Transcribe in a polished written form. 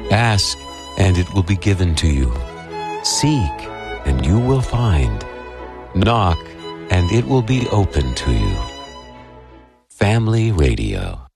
Ask, and it will be given to you. Seek, and you will find. Knock, and it will be open to you. Family Radio.